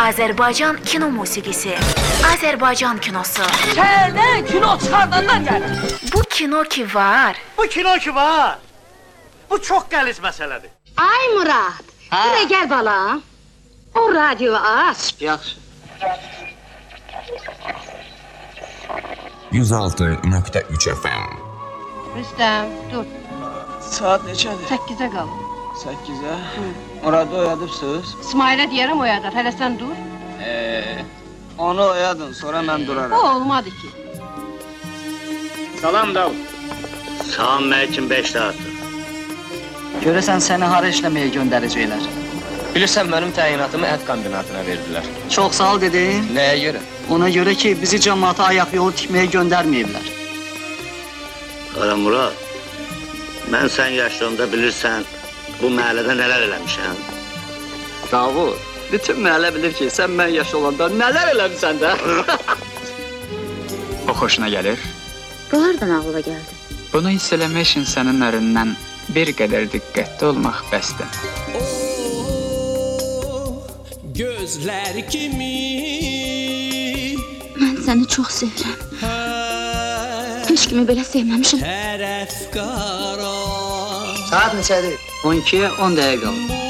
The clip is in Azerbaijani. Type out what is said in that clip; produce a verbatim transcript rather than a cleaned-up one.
Azərbaycan kino musiqisi, Azərbaycan kinosu. Şəhərdən kino çıxardandan gəlir. Bu kino ki var. Bu kino ki var. Bu çox qəliz məsələdir. Ay Murad, buraya gel balam. O radyoyu aç. Yaxşı. yüz altı nöqtə üç F M. Rüstəm, dur. Saat neçədir? Səkkizə qal. Səkkizə? Orada oyadıbsınız? İsmailə deyərəm oyadar, hələ sən dur. Eee, onu oyadın, sonra mən O duraram. olmadı ki. Salam Davud. Salam Məlikin beş saatdır. Görəsən səni hara işləməyə göndərəcəklər? Bilirsən, mənim təyinatımı ət kombinatına verdilər. Çox sağ ol dedin. Nəyə görə? Ona görə ki, bizi cəmaata ayaq yolu tikməyə göndərməyiblər. Qara Murad, mən sən yaşlarında bilirsən, bu məhəllədə nələr eləmişəm. Davud, bütün məhəllə bilir ki, sən mən yaş olanda nələr eləmişsən də. O xoşuna gəlir. Bu hardan ağlıma gəldi? Bunu hiss eləmək üçün sənin ərindən bir qədər diqqətli olmaq bəsdir. Gözlər kimi Mən səni çox sevirəm. Heç kimi belə sevməmişəm. tərəf qara Saat neçədir? on ikiyə on dəqiqə qalıb.